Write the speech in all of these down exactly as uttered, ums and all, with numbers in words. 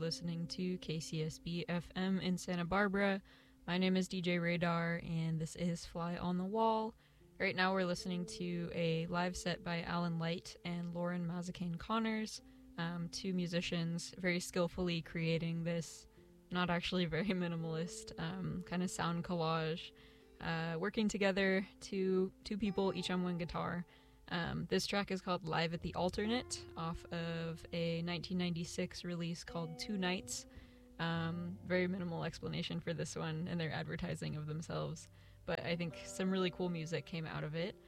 listening to K C S B F M in Santa Barbara. My name is D J Radar, and this is Fly on the Wall. Right now we're listening to a live set by Alan Light and Lauren Mazzacane Connors, um, two musicians very skillfully creating this not actually very minimalist um, kind of sound collage, uh, working together, two, two people, each on one guitar. Um, this track is called Live at the Alternate, off of a nineteen ninety-six release called Two Nights. Um, very minimal explanation for this one and their advertising of themselves, but I think some really cool music came out of it.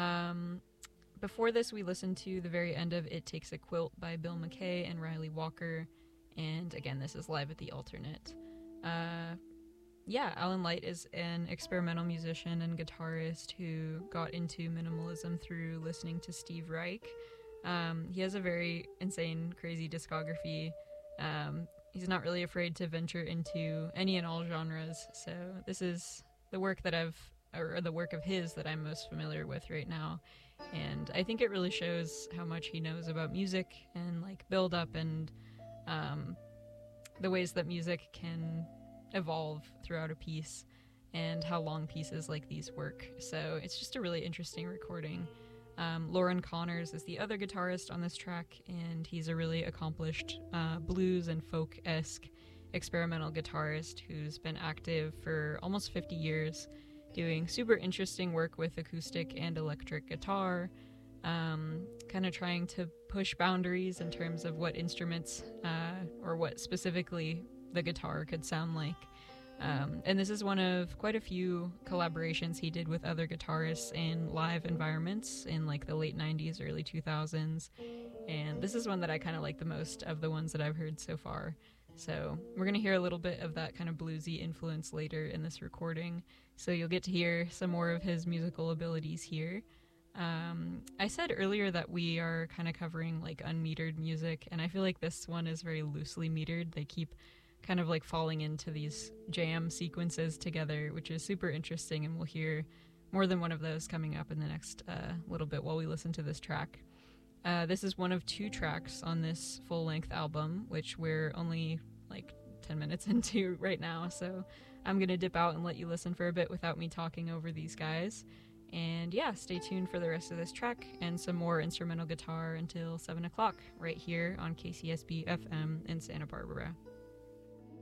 Um, before this, we listened to the very end of It Takes a Quilt by Bill McKay and Riley Walker, and again, this is Live at the Alternate. Uh, Yeah, Alan Light is an experimental musician and guitarist who got into minimalism through listening to Steve Reich. Um, he has a very insane, crazy discography. Um, he's not really afraid to venture into any and all genres, so this is the work that I've, or the work of his that I'm most familiar with right now. And I think it really shows how much he knows about music and like build up and um, the ways that music can evolve throughout a piece and how long pieces like these work. So it's just a really interesting recording. Um, Lauren Connors is the other guitarist on this track, and he's a really accomplished uh, blues and folk-esque experimental guitarist who's been active for almost fifty years, doing super interesting work with acoustic and electric guitar, um, kind of trying to push boundaries in terms of what instruments uh, or what specifically the guitar could sound like. Um, and this is one of quite a few collaborations he did with other guitarists in live environments in like the late nineties, early two thousands. And this is one that I kind of like the most of the ones that I've heard so far. So we're going to hear a little bit of that kind of bluesy influence later in this recording. So you'll get to hear some more of his musical abilities here. Um, I said earlier that we are kind of covering like unmetered music, and I feel like this one is very loosely metered. They keep kind of like falling into these jam sequences together, which is super interesting, and we'll hear more than one of those coming up in the next uh, little bit while we listen to this track. Uh, this is one of two tracks on this full-length album, which we're only like ten minutes into right now, so I'm gonna dip out and let you listen for a bit without me talking over these guys. And yeah, stay tuned for the rest of this track and some more instrumental guitar until seven o'clock right here on K C S B F M in Santa Barbara.